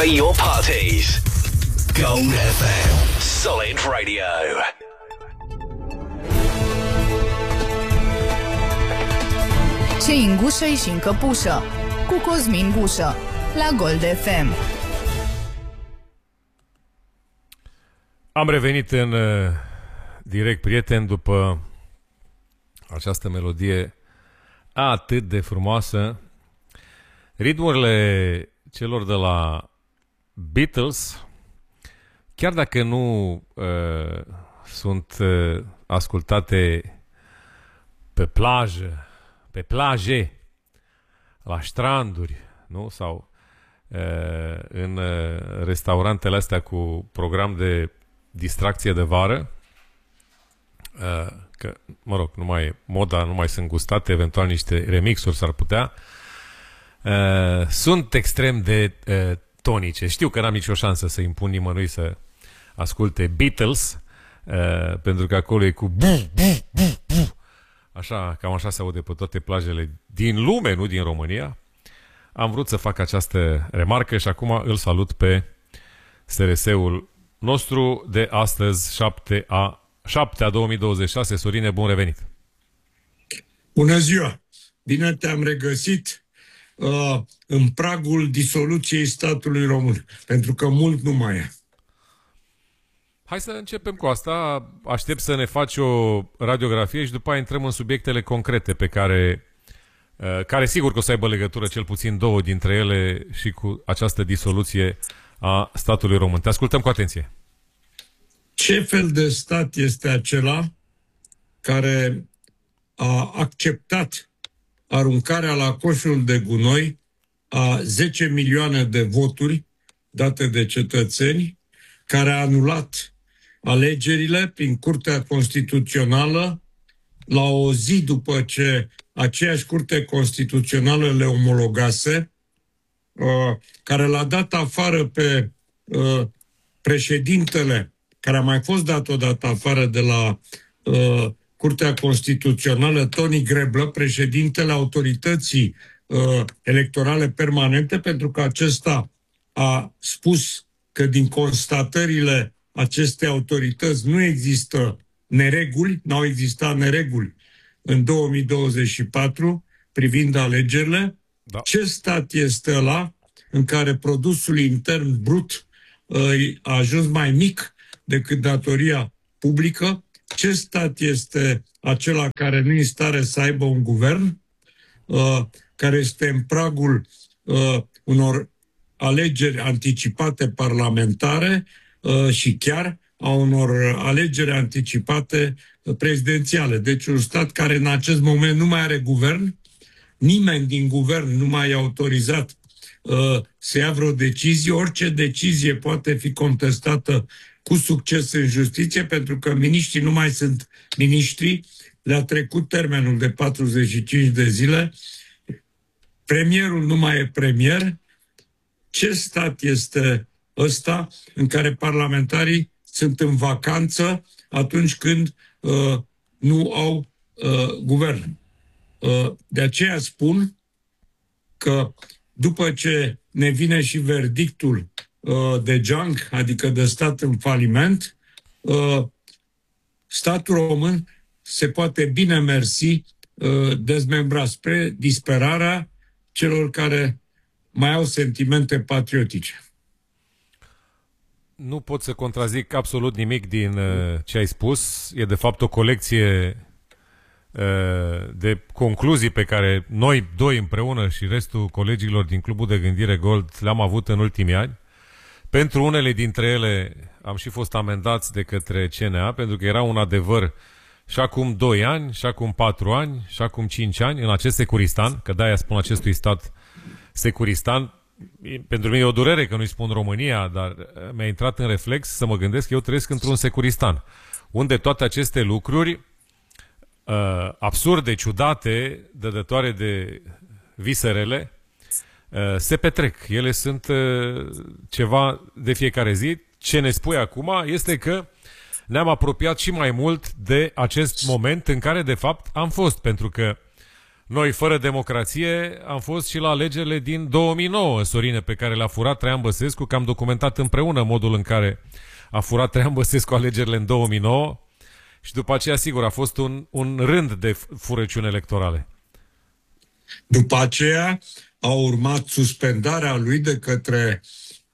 Activate your parties. Gold FM. Solid Radio. Ce în gușă și în căpușă cu Cosmin Gușă la Gold FM. Am revenit în direct, prieten, după această melodie atât de frumoasă. Ritmurile celor de la Beatles, chiar dacă nu sunt ascultate pe plajă, pe plaje, la stranduri, nu? Sau în restaurantele astea cu program de distracție de vară, că, mă rog, nu mai e moda, nu mai sunt gustate, eventual niște remixuri s-ar putea, sunt extrem de tonice. Știu că n-am nicio șansă să impun nimănui să asculte Beatles, pentru că acolo e cu așa, cam așa se aude pe toate plajele din lume, nu din România. Am vrut să fac această remarcă și acum îl salut pe SRS-ul nostru de astăzi, 7 a 2026. Sorine, bun revenit! Bună ziua! Bine te-am regăsit în pragul disoluției statului român, pentru că mult nu mai e. Hai să începem cu asta. Aștept să ne faci o radiografie și după aia intrăm în subiectele concrete pe care sigur că o să aibă legătură, cel puțin două dintre ele, și cu această disoluție a statului român. Te ascultăm cu atenție. Ce fel de stat este acela care a acceptat aruncarea la coșul de gunoi a 10 milioane de voturi date de cetățeni, care a anulat alegerile prin Curtea Constituțională la o zi după ce aceeași Curte Constituțională le omologase, care l-a dat afară pe președintele, care a mai fost dat odată afară de la Curtea Constituțională, Toni Greblă, președintele Autorității Electorale Permanente, pentru că acesta a spus că din constatările acestei autorități nu există nereguli, n-au existat nereguli în 2024 privind alegerile. Da. Ce stat este ăla în care produsul intern brut a ajuns mai mic decât datoria publică? Ce stat este acela care nu e în stare să aibă un guvern, care este în pragul unor alegeri anticipate parlamentare și chiar a unor alegeri anticipate prezidențiale? Deci un stat care în acest moment nu mai are guvern, nimeni din guvern nu mai e autorizat să ia vreo decizie, orice decizie poate fi contestată cu succes în justiție, pentru că miniștrii nu mai sunt miniștri, le-a trecut termenul de 45 de zile, premierul nu mai e premier. Ce stat este ăsta în care parlamentarii sunt în vacanță atunci când nu au guvern? De aceea spun că după ce ne vine și verdictul de junk, adică de stat în faliment, statul român se poate bine mersi dezmembra spre disperarea celor care mai au sentimente patriotice. Nu pot să contrazic absolut nimic din ce ai spus. E de fapt o colecție de concluzii pe care noi doi împreună și restul colegilor din Clubul de Gândire Gold le-am avut în ultimii ani. Pentru unele dintre ele am și fost amendați de către CNA, pentru că era un adevăr și acum 2 ani, și acum 4 ani, și acum 5 ani, în acest securistan, că de-aia spun acestui stat securistan. Pentru mine e o durere că nu-i spun România, dar mi-a intrat în reflex să mă gândesc că eu trăiesc într-un securistan, unde toate aceste lucruri absurde, ciudate, dădătoare de viserele, se petrec. Ele sunt ceva de fiecare zi. Ce ne spui acum este că ne-am apropiat și mai mult de acest moment în care de fapt am fost, pentru că Noi, fără democrație, am fost și la alegerile din 2009, Sorine, pe care le-a furat Traian Băsescu, că am documentat împreună modul în care a furat Traian Băsescu alegerile în 2009 și după aceea, sigur, a fost un rând de furăciuni electorale. După aceea a urmat suspendarea lui de către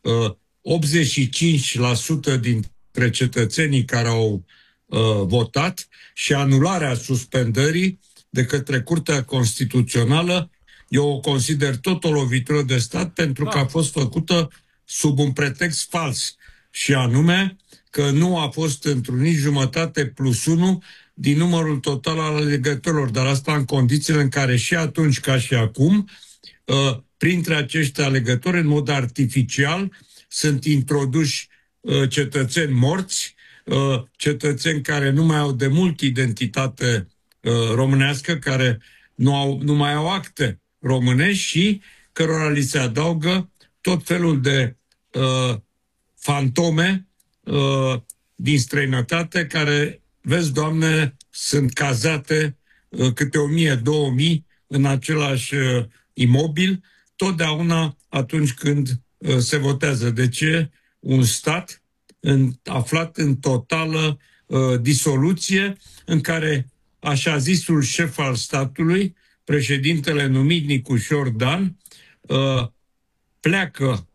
85% dintre cetățenii care au votat și anularea suspendării de către Curtea Constituțională. Eu o consider tot o lovitură de stat pentru că a fost făcută sub un pretext fals și anume că nu a fost întrunit jumătate plus 1 din numărul total al alegătorilor, dar asta în condițiile în care și atunci ca și acum, printre acești alegători, în mod artificial, sunt introduși cetățeni morți, cetățeni care nu mai au de mult identitate românească, care nu mai au acte românești și cărora li se adaugă tot felul de fantome din străinătate care, vezi, Doamne, sunt cazate câte 1000-2000 în același imobil, totdeauna atunci când se votează. De ce? Un stat aflat în totală disoluție, în care așa zisul șef al statului, președintele numit Nicușor Dan, pleacă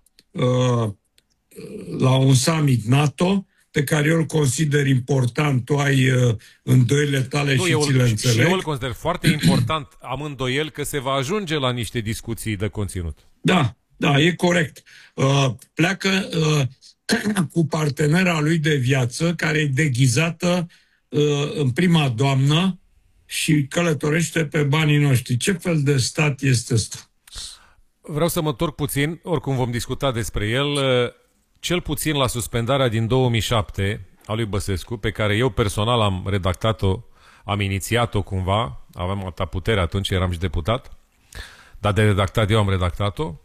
la un summit NATO pe care eu îl consider important. Tu ai îndoielile tale și ți le înțeleg. Și eu îl consider foarte important. Am îndoiel că se va ajunge la niște discuții de conținut. Da, e corect. Pleacă cu partenera lui de viață, care e deghizată în prima doamnă și călătorește pe banii noștri. Ce fel de stat este ăsta? Vreau să mă întorc puțin, oricum vom discuta despre el, cel puțin la suspendarea din 2007 a lui Băsescu, pe care eu personal am redactat-o, am inițiat-o cumva, aveam atâta putere atunci, eram și deputat, dar de redactat eu am redactat-o.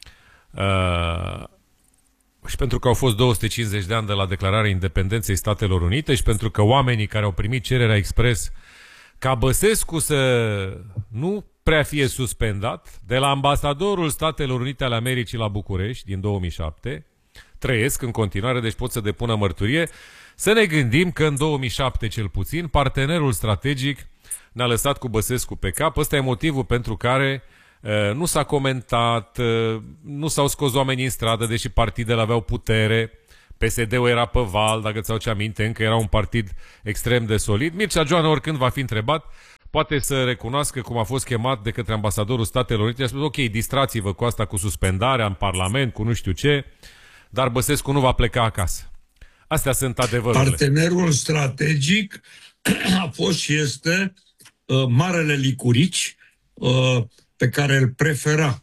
Și pentru că au fost 250 de ani de la declararea independenței Statelor Unite și pentru că oamenii care au primit cererea expres ca Băsescu să nu prea fie suspendat, de la ambasadorul Statelor Unite ale Americii la București din 2007, trăiesc în continuare, deci pot să depună mărturie, să ne gândim că în 2007 cel puțin partenerul strategic ne-a lăsat cu Băsescu pe cap. Ăsta e motivul pentru care nu s-a comentat, nu s-au scos oamenii în stradă, deși partidele aveau putere. PSD-ul era pe val, dacă ți-au ce aminte, încă era un partid extrem de solid. Mircea Joană, oricând va fi întrebat, poate să recunoască cum a fost chemat de către ambasadorul Statelor Unite. A spus, ok, distrați-vă cu asta, cu suspendarea în Parlament, cu nu știu ce, dar Băsescu nu va pleca acasă. Astea sunt adevărurile. Partenerul strategic a fost și este Marele Licurici, pe care îl prefera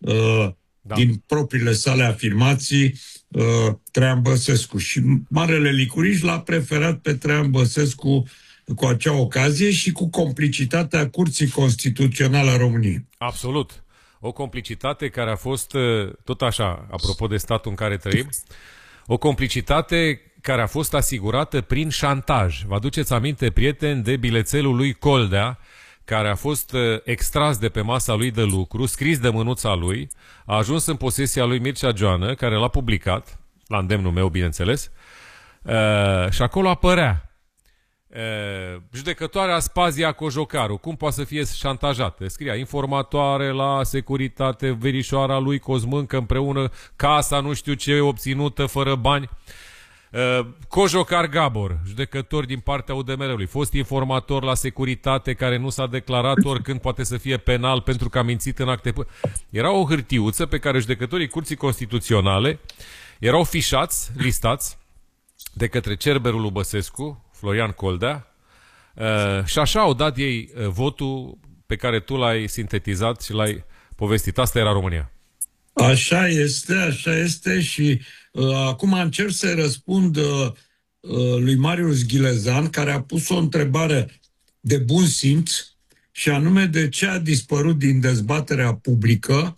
din propriile sale afirmații Traian Băsescu. Și Marele Licurici l-a preferat pe Traian Băsescu cu acea ocazie și cu complicitatea Curții Constituționale a României. Absolut. O complicitate care a fost, tot așa, apropo de statul în care trăim, o complicitate care a fost asigurată prin șantaj. Vă aduceți aminte, prieteni, de bilețelul lui Coldea, care a fost extras de pe masa lui de lucru, scris de mânuța lui, a ajuns în posesia lui Mircea Joană, care l-a publicat, la îndemnul meu, bineînțeles, și acolo apărea judecătoarea Aspazia Cojocaru. Cum poate să fie șantajată? Scria informatoare la securitate, verișoara lui Cosmâncă împreună, casa nu știu ce obținută fără bani. Cojocar Gabor, judecător din partea UDMR-ului, fost informator la securitate care nu s-a declarat, oricând poate să fie penal pentru că a mințit în acte. Era o hârtiuță pe care judecătorii Curții Constituționale erau fișați, listați de către cerberul lui Băsescu, Florian Coldea, și așa au dat ei votul pe care tu l-ai sintetizat și l-ai povestit. Asta era România. Așa este și acum încerc să răspund lui Marius Ghilezan, care a pus o întrebare de bun simț și anume de ce a dispărut din dezbaterea publică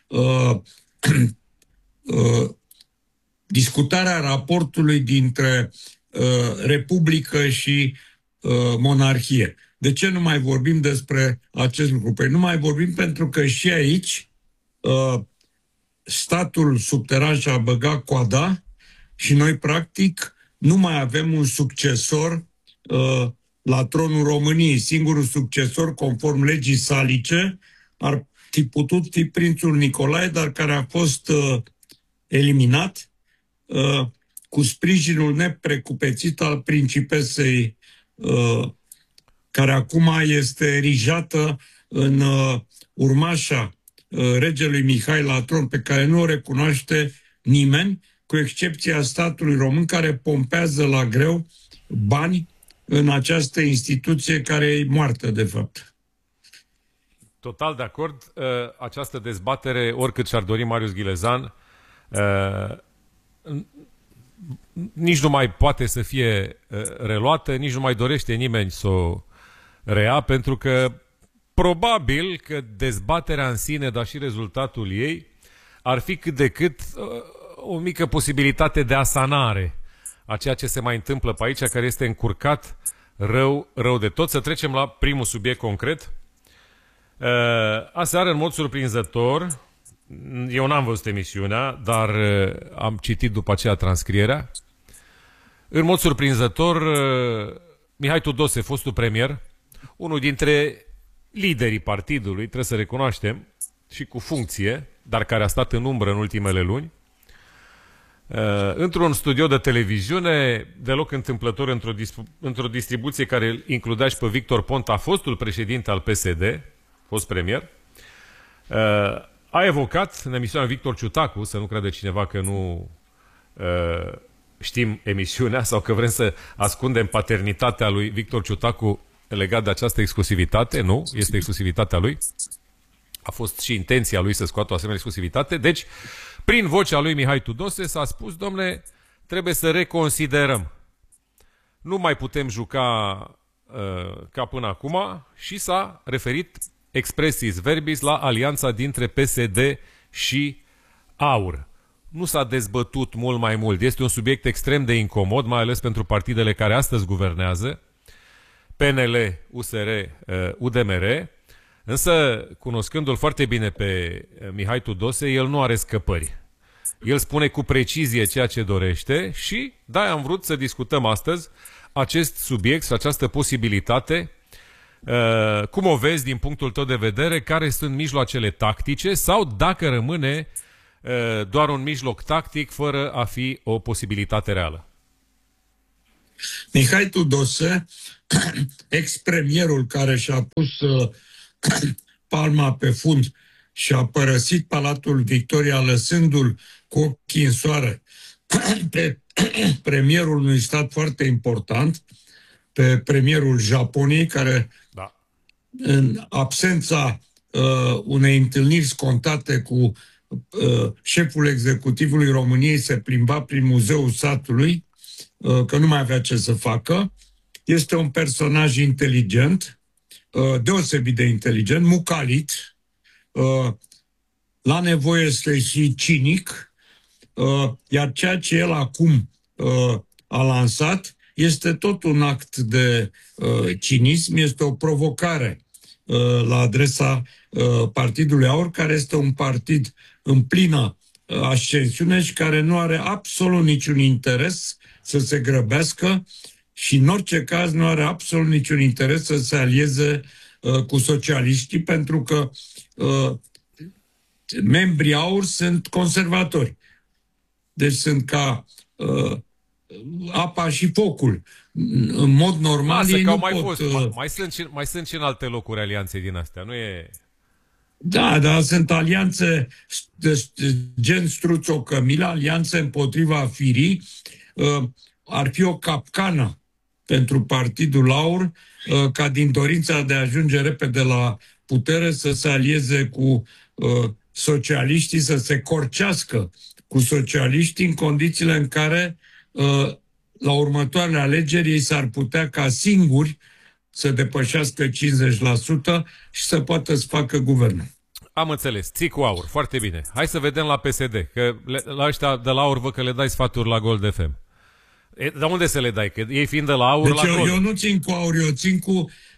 discutarea raportului dintre Republică și monarhie. De ce nu mai vorbim despre acest lucru? Păi nu mai vorbim pentru că și aici statul subteran și-a băgat coada și noi, practic, nu mai avem un succesor la tronul României. Singurul succesor, conform legii salice, ar fi putut fi prințul Nicolae, dar care a fost eliminat cu sprijinul neprecupețit al principesei, care acum este erijată în urmașa regelui Mihai la tron, pe care nu o recunoaște nimeni, cu excepția statului român, care pompează la greu bani în această instituție care e moartă, de fapt. Total de acord. Această dezbatere, oricât și-ar dori Marius Ghilezan, nici nu mai poate să fie reluată, nici nu mai dorește nimeni să o rea, pentru că probabil că dezbaterea în sine, dar și rezultatul ei, ar fi cât de cât o mică posibilitate de asanare a ceea ce se mai întâmplă pe aici, care este încurcat rău de tot. Să trecem la primul subiect concret. Aseară, în mod surprinzător, eu n-am văzut emisiunea, dar am citit după aceea transcrierea. În mod surprinzător, Mihai Tudose, fostul premier, unul dintre liderii partidului, trebuie să recunoaștem, și cu funcție, dar care a stat în umbră în ultimele luni, într-un studio de televiziune, deloc întâmplător, într-o distribuție care includea și pe Victor Ponta, fostul președinte al PSD, fost premier, a evocat în emisiunea Victor Ciutacu, să nu crede cineva că nu știm emisiunea sau că vrem să ascundem paternitatea lui Victor Ciutacu legat de această exclusivitate. Nu, este exclusivitatea lui. A fost și intenția lui să scoată o asemenea exclusivitate. Deci, prin vocea lui Mihai Tudose s-a spus, domne, trebuie să reconsiderăm. Nu mai putem juca ca până acum și s-a referit expressis verbis la alianța dintre PSD și AUR. Nu s-a dezbătut mult mai mult. Este un subiect extrem de incomod, mai ales pentru partidele care astăzi guvernează, PNL, USR, UDMR, însă, cunoscându-l foarte bine pe Mihai Tudose, el nu are scăpări. El spune cu precizie ceea ce dorește și, da, am vrut să discutăm astăzi acest subiect și această posibilitate. Cum o vezi din punctul tău de vedere, care sunt mijloacele tactice sau dacă rămâne doar un mijloc tactic fără a fi o posibilitate reală? Mihai Tudose, ex-premierul care și-a pus palma pe fund și a părăsit Palatul Victoria lăsându-l cu ochii în soare pe premierul unui stat foarte important, pe premierul Japoniei, care în absența unei întâlniri scontate cu șeful executivului României se plimba prin muzeul satului, că nu mai avea ce să facă. Este un personaj inteligent, deosebit de inteligent, mucalit, la nevoie este și cinic, iar ceea ce el acum a lansat este tot un act de cinism, este o provocare la adresa Partidului AUR, care este un partid în plină ascensiune și care nu are absolut niciun interes să se grăbească și în orice caz nu are absolut niciun interes să se alieze cu socialiștii, pentru că membrii AUR sunt conservatori. Deci sunt ca apa și focul. În mod normal ei nu pot... Mai sunt și în alte locuri alianțe din astea, nu e... Da, dar sunt alianțe de gen Struț-o-Cămilă, alianțe împotriva firii. Ar fi o capcană pentru Partidul AUR ca din dorința de a ajunge repede la putere să se alieze cu socialiștii, să se corcească cu socialiștii în condițiile în care la următoarele alegeri ei s-ar putea ca singuri să depășească 50% și să poată să facă guvernul. Am înțeles. Ții cu AUR. Foarte bine. Hai să vedem la PSD. Că la ăștia de la AUR văd că le dai sfaturi la Gold FM. Dar unde să le dai? Că ei fiind de la AUR, deci la eu nu țin cu AUR, eu țin cu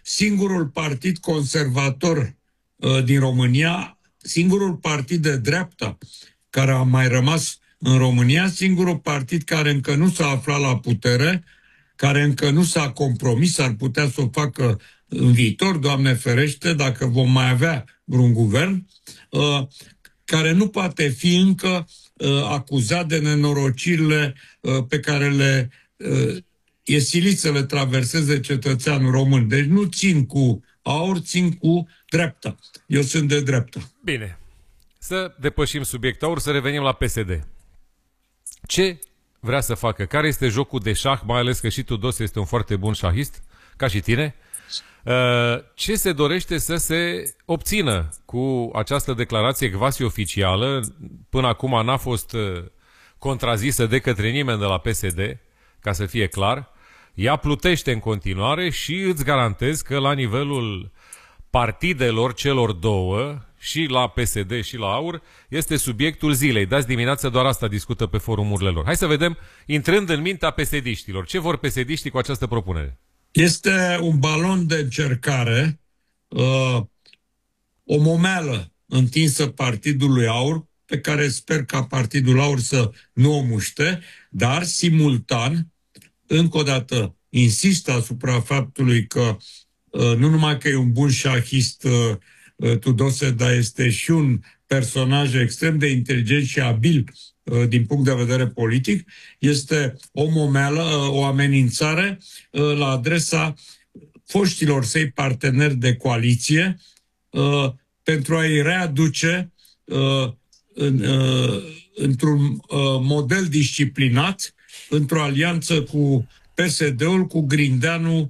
singurul partid conservator din România, singurul partid de dreapta care a mai rămas în România, singurul partid care încă nu s-a aflat la putere, care încă nu s-a compromis, ar putea să o facă în viitor, Doamne ferește, dacă vom mai avea vreun guvern, care nu poate fi încă acuzat de nenorocirile pe care le e silit să le traverseze cetățeanul român. Deci nu țin cu AUR, țin cu dreapta. Eu sunt de dreapta. Bine. Să depășim subiectul AUR, să revenim la PSD. Ce vrea să facă? Care este jocul de șah, mai ales că și Tudose este un foarte bun șahist, ca și tine? Ce se dorește să se obțină cu această declarație quasi-oficială? Până acum n-a fost contrazisă de către nimeni de la PSD, ca să fie clar. Ea plutește în continuare și îți garantez că la nivelul partidelor celor două, și la PSD și la AUR, este subiectul zilei. De azi dimineață doar asta discută pe forumurile lor. Hai să vedem, intrând în mintea PSD-știlor, ce vor PSD-știi cu această propunere? Este un balon de încercare, o momeală întinsă partidului AUR, pe care sper ca partidul AUR să nu o muște, dar simultan, încă o dată, insist asupra faptului că nu numai că e un bun șahist Tudose, dar este și un personaj extrem de inteligent și abil din punct de vedere politic, este o momeală, o amenințare la adresa foștilor săi parteneri de coaliție pentru a-i readuce într-un model disciplinat, într-o alianță cu PSD-ul, cu Grindeanu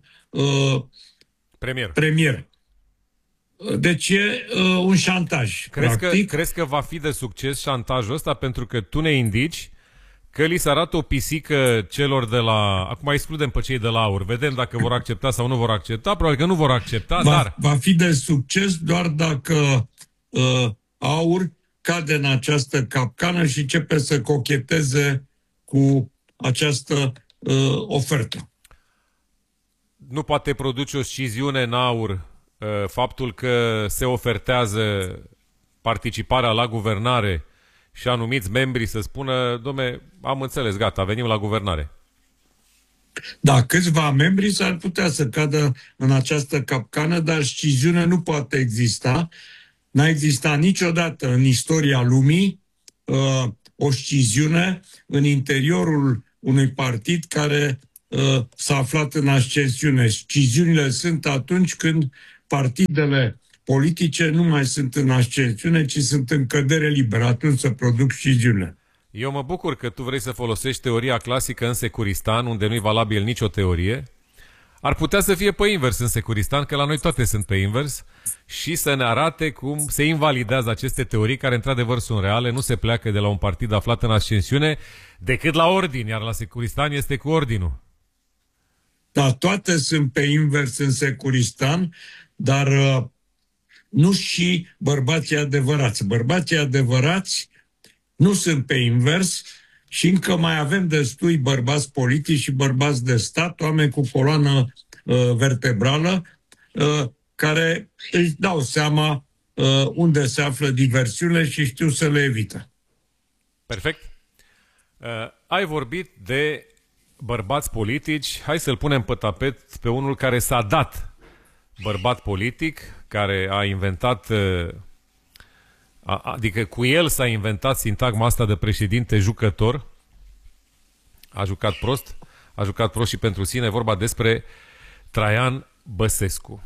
premier. Deci e un șantaj. Crezi că va fi de succes șantajul ăsta, pentru că tu ne indici că li se arată o pisică celor de la... Acum excludem pe cei de la AUR. Vedem dacă vor accepta sau nu vor accepta. Probabil că nu vor accepta, dar... Va fi de succes doar dacă AUR cade în această capcană și începe să cocheteze cu această ofertă. Nu poate produce o sciziune în AUR faptul că se ofertează participarea la guvernare și anumiți membri să spună: dom'le, am înțeles, gata, venim la guvernare. Da, câțiva membri s-ar putea să cadă în această capcană, dar sciziune nu poate exista. N-a existat niciodată în istoria lumii o sciziune în interiorul unui partid care s-a aflat în ascensiune. Sciziunile sunt atunci când partidele politice nu mai sunt în ascensiune, ci sunt în cădere liberă. Atunci se produc sciziunile. Eu mă bucur că tu vrei să folosești teoria clasică în Securistan, unde nu-i valabil nicio teorie. Ar putea să fie pe invers în Securistan, că la noi toate sunt pe invers, și să ne arate cum se invalidează aceste teorii, care într-adevăr sunt reale, nu se pleacă de la un partid aflat în ascensiune, decât la ordin, iar la Securistan este cu ordinul. Da, toate sunt pe invers în Securistan, dar nu și bărbații adevărați. Bărbații adevărați nu sunt pe invers și încă mai avem destui bărbați politici și bărbați de stat, oameni cu coloană vertebrală, care își dau seama unde se află diversiunile și știu să le evită. Perfect. Ai vorbit de bărbați politici. Hai să-l punem pe tapet pe unul care s-a dat bărbat politic, care a inventat, adică cu el s-a inventat sintagma asta de președinte jucător. A jucat prost și pentru sine. E vorba despre Traian Băsescu.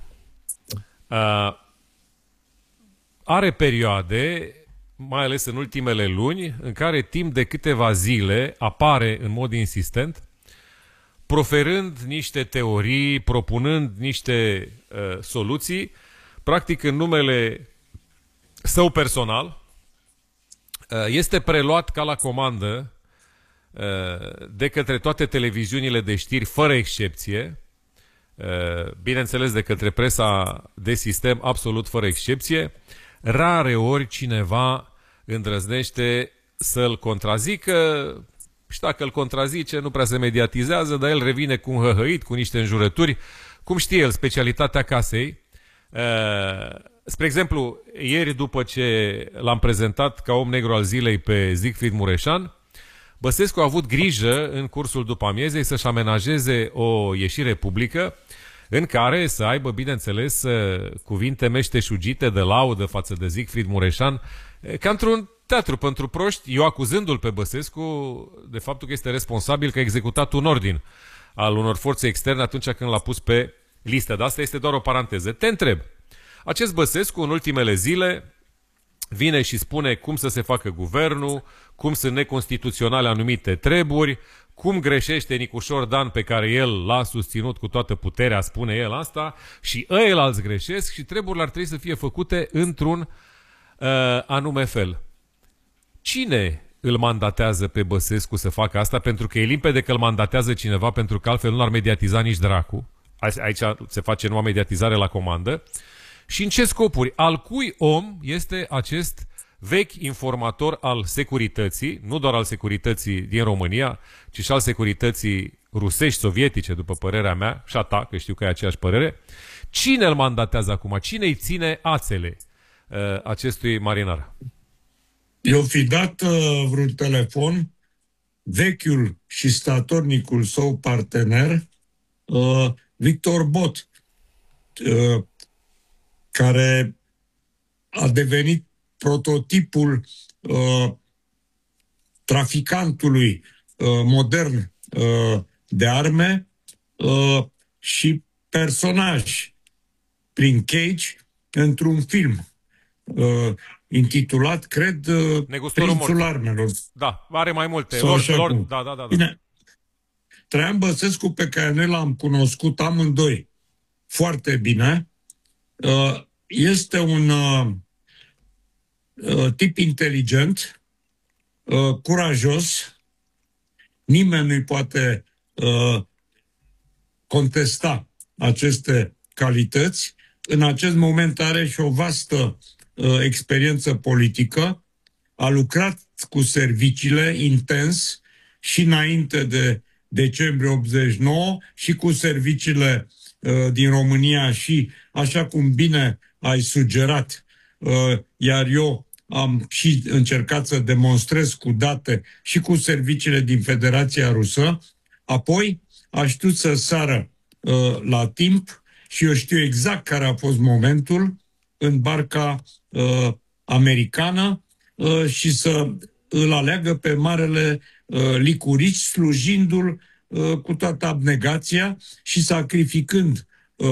Are perioade, mai ales în ultimele luni, în care timp de câteva zile apare în mod insistent, proferând niște teorii, propunând niște soluții, practic în numele său personal. Este preluat ca la comandă de către toate televiziunile de știri, fără excepție, bineînțeles de către presa de sistem, absolut fără excepție. Rare ori cineva îndrăznește să-l contrazică, și dacă îl contrazice, nu prea se mediatizează, dar el revine cu un hăhăit, cu niște înjurături, cum știe el specialitatea casei. Spre exemplu, ieri după ce l-am prezentat ca om negru al zilei pe Siegfried Mureșan, Băsescu a avut grijă în cursul după amiezei să-și amenajeze o ieșire publică în care să aibă, bineînțeles, cuvinte meșteșugite de laudă față de Siegfried Mureșan, ca într-un teatru pentru proști, eu acuzându-l pe Băsescu de faptul că este responsabil că a executat un ordin al unor forțe externe atunci când l-a pus pe listă. Dar asta este doar o paranteză. Te întreb, acest Băsescu în ultimele zile vine și spune cum să se facă guvernul, cum sunt neconstituționale anumite treburi, cum greșește Nicușor Dan pe care el l-a susținut cu toată puterea, spune el asta, și ăilalți greșesc și treburile ar trebui să fie făcute într-un anume fel. Cine îl mandatează pe Băsescu să facă asta? Pentru că e limpede că îl mandatează cineva, pentru că altfel nu l-ar mediatiza nici dracu. Aici se face numai mediatizare la comandă. Și în ce scopuri? Al cui om este acest vechi informator al securității, nu doar al securității din România, ci și al securității rusești, sovietice, după părerea mea, și a ta, că știu că e aceeași părere. Cine îl mandatează acum? Cine îi ține ațele acestui marinar? Eu fi dat vreun telefon, vechiul și statornicul său partener, Victor Bot, care a devenit prototipul traficantului modern de arme și personaj prin Cage într-un film intitulat, cred, Prințul Armelor. Da, are mai multe. Da. Bine, Traian Băsescu, pe care noi l-am cunoscut amândoi foarte bine, este un tip inteligent, curajos, nimeni nu-i poate contesta aceste calități. În acest moment are și o vastă experiență politică, a lucrat cu serviciile intens și înainte de decembrie 89 și cu serviciile din România și, așa cum bine ai sugerat, iar eu am și încercat să demonstrez cu date și cu serviciile din Federația Rusă, apoi a știut să sară la timp și eu știu exact care a fost momentul în barca americană și să îl aleagă pe marele Licurici, slujindu-l cu toată abnegația și sacrificând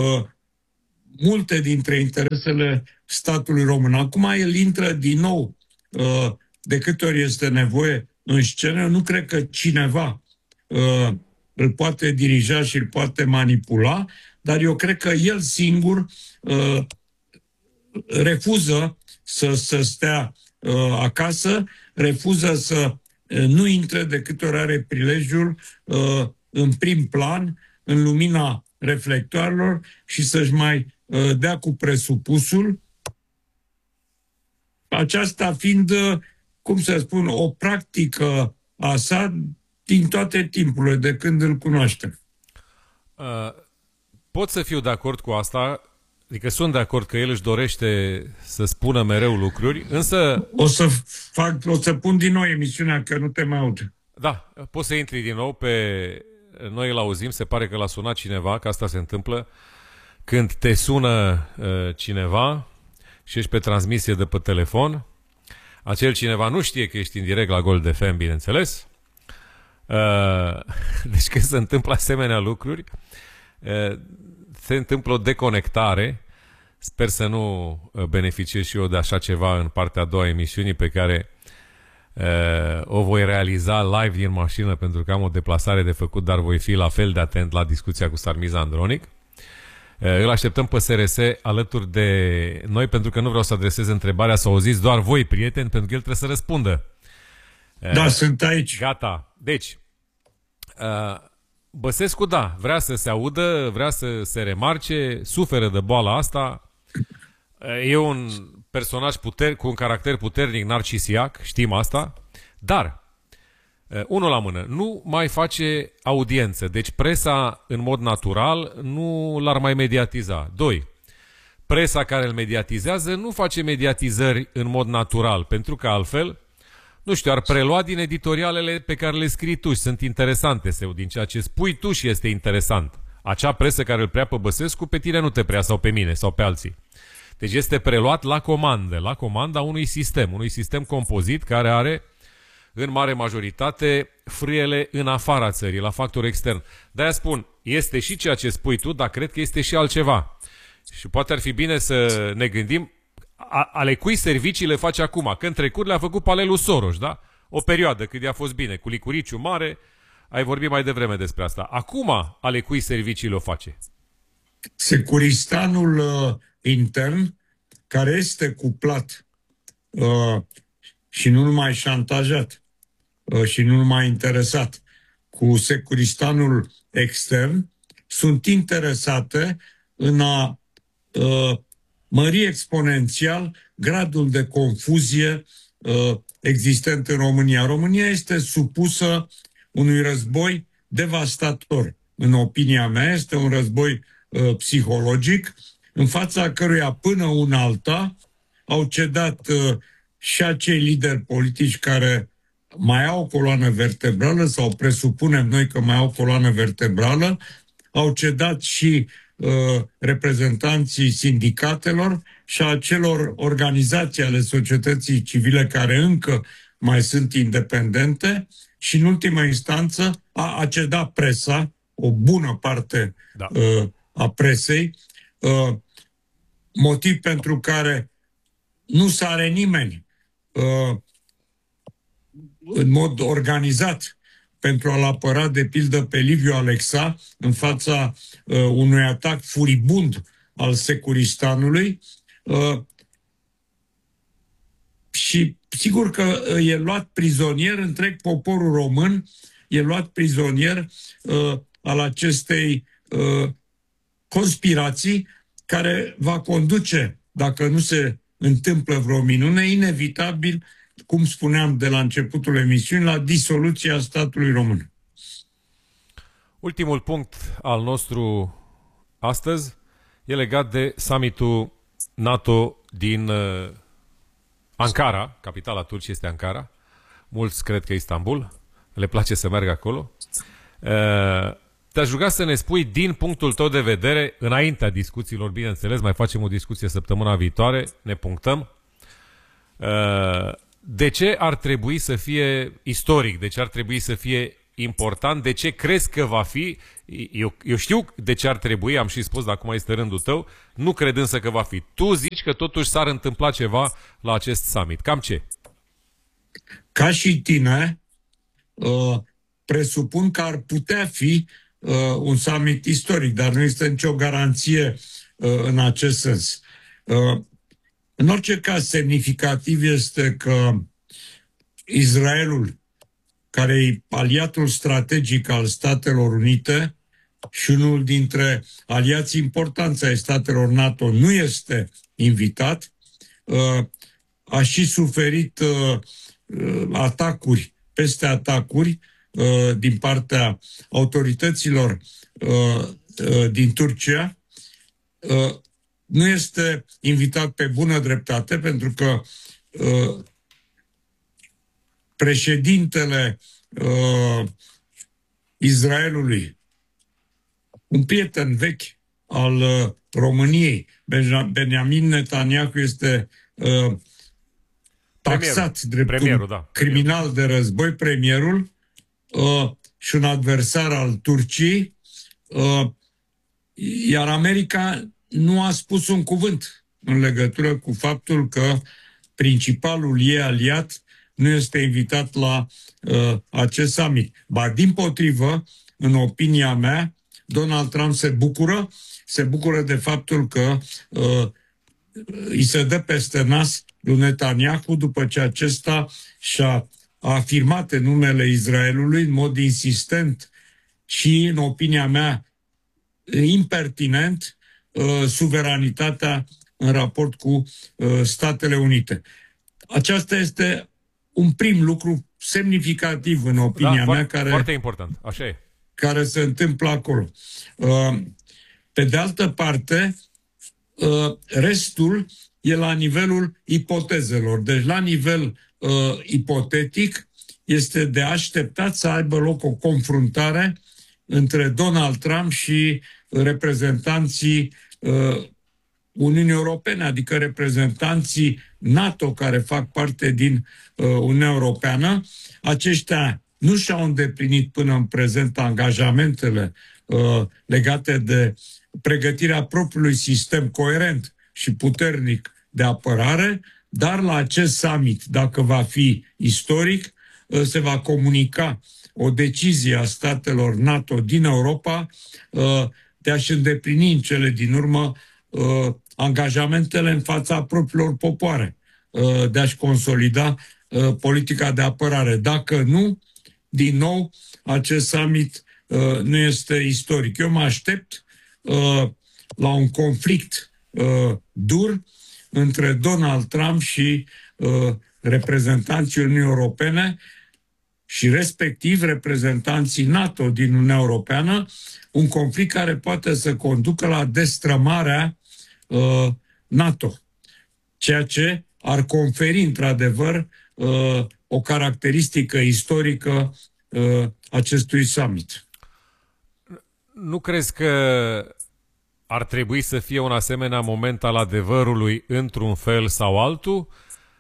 multe dintre interesele statului român. Acum el intră din nou, de câte ori este nevoie, în scenă. Nu cred că cineva îl poate dirija și îl poate manipula, dar eu cred că el singur refuză să stea acasă, refuză să nu intre de câte ori are prilejul în prim plan, în lumina reflectoarelor și să-și mai dea cu presupusul. Aceasta fiind, cum să spun, o practică a sa din toate timpurile, de când îl cunoaștem. Pot să fiu de acord cu asta, adică sunt de acord că el își dorește să spună mereu lucruri, însă... O să pun din nou emisiunea, că nu te mai aud. Da, poți să intri din nou pe... Noi îl auzim, se pare că l-a sunat cineva, că asta se întâmplă când te sună cineva și ești pe transmisie de pe telefon. Acel cineva nu știe că ești în direct la Gold FM, bineînțeles. Deci când se întâmplă asemenea lucruri, se întâmplă o deconectare. Sper să nu beneficiez și eu de așa ceva în partea a doua a emisiunii, pe care o voi realiza live din mașină, pentru că am o deplasare de făcut, dar voi fi la fel de atent la discuția cu Sarmiza Andronic. Îl așteptăm pe SRS alături de noi, pentru că nu vreau să adresez întrebarea, să auziți doar voi, prieteni, pentru că el trebuie să răspundă. Da, sunt aici. Gata. Deci, Băsescu, da, vrea să se audă, vrea să se remarce, suferă de boala asta. E un personaj cu un caracter puternic narcisiac, știm asta, dar Unul la mână, nu mai face audiență, deci presa în mod natural nu l-ar mai mediatiza. 2. Presa care îl mediatizează nu face mediatizări în mod natural, pentru că altfel, nu știu, ar prelua din editorialele pe care le scrii tu și sunt interesante, sau din ceea ce spui tu și este interesant. Acea presă care îl prea pe Băsescu, pe tine nu te prea, sau pe mine, sau pe alții. Deci este preluat la comandă, la comanda unui sistem compozit care are în mare majoritate frâiele în afara țării, la factor extern. De-aia spun, este și ceea ce spui tu, dar cred că este și altceva. Și poate ar fi bine să ne gândim ale cui servicii le face acum. Că în trecut le-a făcut Palelu Soros, da? O perioadă când i-a fost bine, cu licuriciu mare, ai vorbit mai devreme despre asta. Acum ale cui servicii le face? Securistanul intern, care este cuplat și nu numai șantajat și nu numai interesat cu securistanul extern, sunt interesate în a mări exponențial gradul de confuzie existent în România. România este supusă unui război devastator. În opinia mea, este un război psihologic, în fața căruia până una alta au cedat și acei lideri politici care mai au o coloană vertebrală, sau presupunem noi că mai au o coloană vertebrală, au cedat și reprezentanții sindicatelor și a celor organizații ale societății civile care încă mai sunt independente și, în ultimă instanță, a cedat presa, o bună parte a presei, motiv pentru care nu sare nimeni în mod organizat pentru a-l apăra, de pildă, pe Liviu Alexa în fața unui atac furibund al Securistanului. Și sigur că e luat prizonier întreg poporul român, e luat prizonier al acestei conspirații care va conduce, dacă nu se întâmplă vreo minune, inevitabil, cum spuneam de la începutul emisiunii, la disoluția statului român. Ultimul punct al nostru astăzi e legat de summitul NATO din Ankara. Capitala Turciei este Ankara. Mulți cred că Istanbul. Le place să meargă acolo. Te-aș ruga să ne spui, din punctul tău de vedere, înaintea discuțiilor, bineînțeles, mai facem o discuție săptămâna viitoare, ne punctăm, de ce ar trebui să fie istoric, de ce ar trebui să fie important, de ce crezi că va fi, eu știu de ce ar trebui, am și spus, dar acum este rândul tău, nu cred însă că va fi. Tu zici că totuși s-ar întâmpla ceva la acest summit. Cam ce? Ca și tine, presupun că ar putea fi un summit istoric, dar nu este nicio garanție în acest sens. În orice caz, semnificativ este că Israelul, care e aliatul strategic al Statelor Unite și unul dintre aliații importanți ai statelor NATO, nu este invitat, a și suferit atacuri peste atacuri din partea autorităților din Turcia, nu este invitat pe bună dreptate, pentru că președintele Israelului, un prieten vechi al României, Benjamin Netanyahu, este taxat drept un criminal de război, premierul, și un adversar al Turciei, iar America nu a spus un cuvânt în legătură cu faptul că principalul ei aliat nu este invitat la acest summit. Ba, dimpotrivă, în opinia mea, Donald Trump se bucură de faptul că îi se dă peste nas lui Netanyahu după ce acesta a afirmat în numele Israelului în mod insistent și, în opinia mea, impertinent, suveranitatea în raport cu Statele Unite. Aceasta este un prim lucru semnificativ în opinia mea, foarte important, așa e. Care se întâmplă acolo. Pe de altă parte, restul e la nivelul ipotezelor. Deci la nivel ipotetic este de așteptat să aibă loc o confruntare între Donald Trump și reprezentanții Uniunii Europene, adică reprezentanții NATO care fac parte din Uniunea Europeană. Aceștia nu și-au îndeplinit până în prezent angajamentele legate de pregătirea propriului sistem coerent și puternic de apărare, dar la acest summit, dacă va fi istoric, se va comunica o decizie a statelor NATO din Europa de a-și îndeplini în cele din urmă angajamentele în fața propriilor popoare, de a-și consolida politica de apărare. Dacă nu, din nou, acest summit nu este istoric. Eu mă aștept la un conflict dur între Donald Trump și reprezentanții Uniunii Europene și respectiv reprezentanții NATO din Uniunea Europeană, un conflict care poate să conducă la destrămarea NATO, ceea ce ar conferi într-adevăr o caracteristică istorică acestui summit. Nu crezi că ar trebui să fie un asemenea moment al adevărului într-un fel sau altul?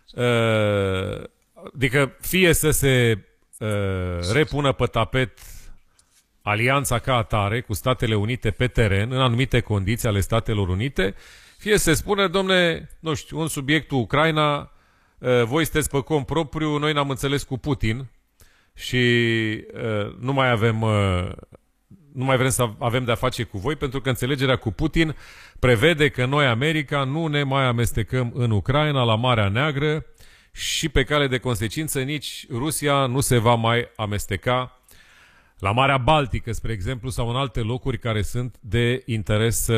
Adică fie să se repună pe tapet alianța ca atare cu Statele Unite pe teren, în anumite condiții ale Statelor Unite, fie se spune, domne, nu știu, un subiectul Ucraina, voi sunteți pe cont propriu, noi n-am înțeles cu Putin și nu mai vrem să avem de-a face cu voi, pentru că înțelegerea cu Putin prevede că noi, America, nu ne mai amestecăm în Ucraina, la Marea Neagră, și pe cale de consecință nici Rusia nu se va mai amesteca la Marea Baltică, spre exemplu, sau în alte locuri care sunt de interes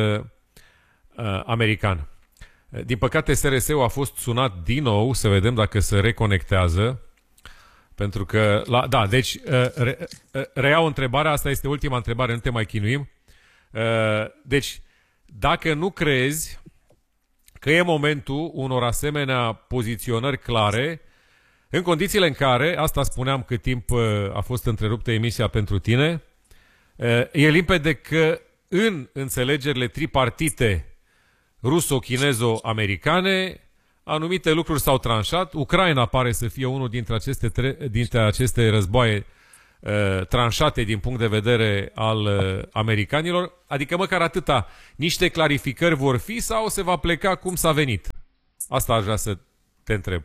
american. Din păcate, SRS-ul a fost sunat din nou, să vedem dacă se reconectează, pentru că, deci, reiau întrebarea, asta este ultima întrebare, nu te mai chinuim. Deci, dacă nu crezi că e momentul unor asemenea poziționări clare, în condițiile în care, asta spuneam cât timp a fost întreruptă emisia pentru tine, e limpede că în înțelegerile tripartite ruso-chinezo-americane, anumite lucruri s-au tranșat. Ucraina pare să fie unul dintre aceste războaie tranșate din punct de vedere al americanilor. Adică măcar atâta, niște clarificări vor fi sau se va pleca cum s-a venit? Asta aș vrea să te întreb.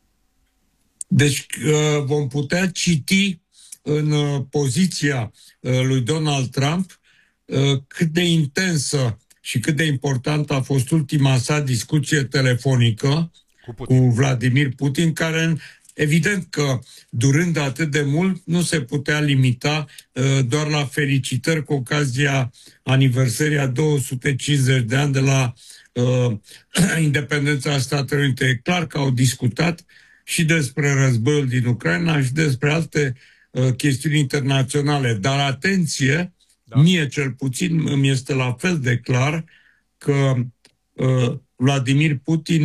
Deci vom putea citi în poziția lui Donald Trump cât de intensă și cât de importantă a fost ultima sa discuție telefonică cu Vladimir Putin, care evident că, durând atât de mult, nu se putea limita doar la felicitări cu ocazia aniversării a 250 de ani de la independența Statelor Unite. E clar că au discutat și despre războiul din Ucraina și despre alte chestiuni internaționale. Dar atenție, mie cel puțin îmi este la fel de clar că Vladimir Putin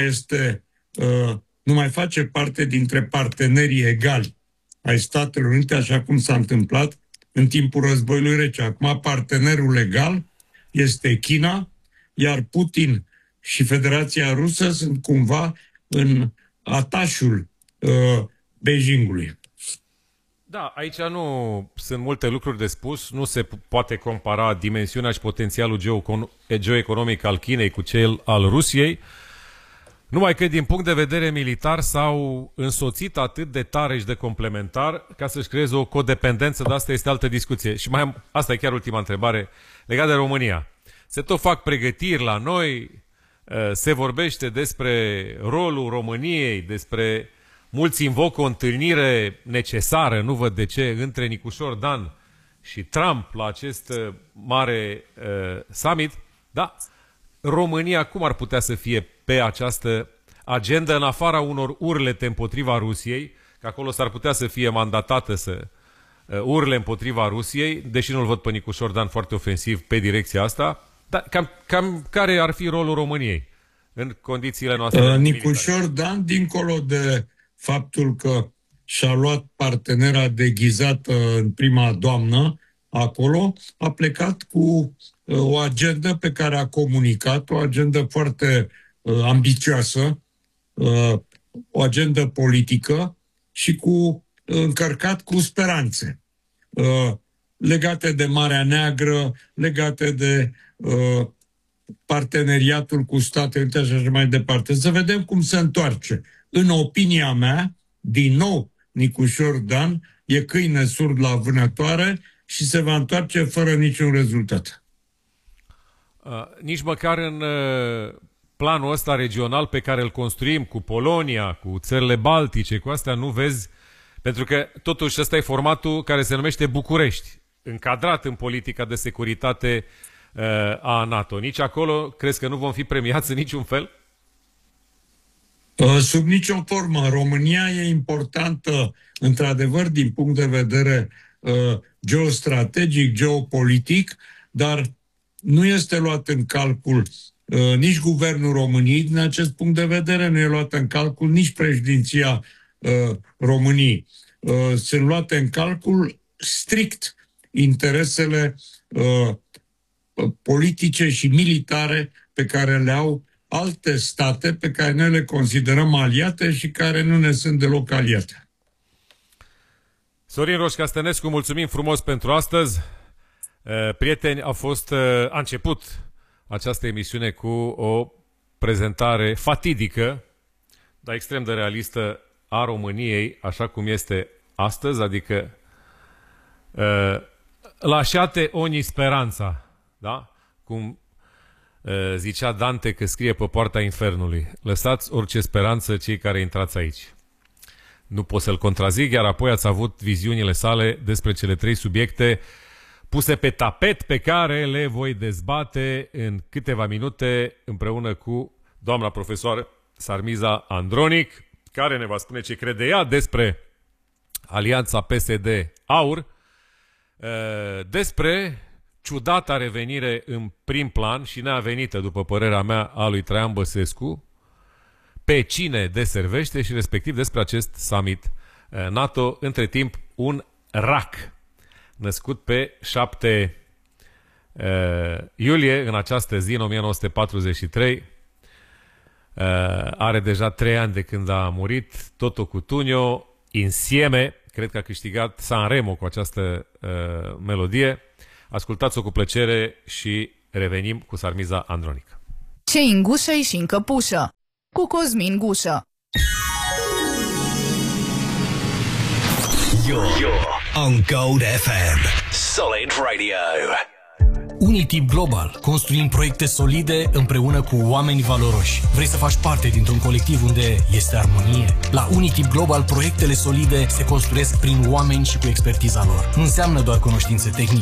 nu mai face parte dintre partenerii egali ai Statelor Unite, așa cum s-a întâmplat în timpul războiului rece. Acum partenerul legal este China, iar Putin și Federația Rusă sunt cumva în atașul Beijingului. Da, aici nu sunt multe lucruri de spus, nu se poate compara dimensiunea și potențialul geoeconomic al Chinei cu cel al Rusiei, numai că din punct de vedere militar s-au însoțit atât de tare și de complementar ca să-și creeze o codependență, dar asta este altă discuție. Și asta e chiar ultima întrebare legată de România. Se tot fac pregătiri la noi, se vorbește despre rolul României, despre... Mulți invocă o întâlnire necesară, nu văd de ce, între Nicușor Dan și Trump la acest mare summit. Da, România cum ar putea să fie pe această agendă în afara unor urlete împotriva Rusiei, că acolo s-ar putea să fie mandatată să urle împotriva Rusiei, deși nu-l văd pe Nicu Șordan foarte ofensiv pe direcția asta. Dar cam care ar fi rolul României în condițiile noastre? Nicu Șordan, dincolo de faptul că și-a luat partenera deghizată în prima doamnă acolo, a plecat cu o agendă pe care a comunicat, o agendă foarte ambițioasă, o agendă politică și încărcat cu speranțe legate de Marea Neagră, legate de parteneriatul cu Statele Unite și așa mai departe. Să vedem cum se întoarce. În opinia mea, din nou, Nicu Șordan e câine surd la vânătoare și se va întoarce fără niciun rezultat. Nici măcar în planul ăsta regional pe care îl construim cu Polonia, cu țările Baltice, cu astea nu vezi, pentru că totuși ăsta e formatul care se numește București, încadrat în politica de securitate a NATO. Nici acolo crezi că nu vom fi premiați în niciun fel? Sub nicio formă. România e importantă, într-adevăr, din punct de vedere geostrategic, geopolitic, dar nu este luat în calcul nici guvernul României din acest punct de vedere, nu e luat în calcul nici președinția României. Sunt luate în calcul strict interesele politice și militare pe care le au alte state pe care noi le considerăm aliate și care nu ne sunt deloc aliate. Sorin Roșca Stănescu, mulțumim frumos pentru astăzi. Prieteni, a început această emisiune cu o prezentare fatidică, dar extrem de realistă a României, așa cum este astăzi, adică lasciate ogni speranța, da? Cum zicea Dante că scrie pe poarta infernului. Lăsați orice speranță cei care intrați aici. Nu pot să-l contrazic, iar apoi ați avut viziunile sale despre cele 3 subiecte puse pe tapet pe care le voi dezbate în câteva minute împreună cu doamna profesoară Sarmiza Andronic, care ne va spune ce crede ea despre alianța PSD-AUR, despre ciudata revenire în prim plan și neavenită, după părerea mea, a lui Traian Băsescu, pe cine deservește și respectiv despre acest summit NATO, între timp un RAC, născut pe 7 iulie, în această zi, în 1943, are deja 3 ani de când a murit Toto Cutugno, insieme, cred că a câștigat Sanremo cu această melodie. Ascultați-o cu plăcere și revenim cu Sarmiza Andronic. Ce în gușă și în căpușă, cu Cosmin Gușă. You're on Gold FM. Solid Radio. Unitip Global. Construim proiecte solide împreună cu oameni valoroși. Vrei să faci parte dintr-un colectiv unde este armonie? La Unitip Global, proiectele solide se construiesc prin oameni și cu expertiza lor. Nu înseamnă doar cunoștințe tehnice,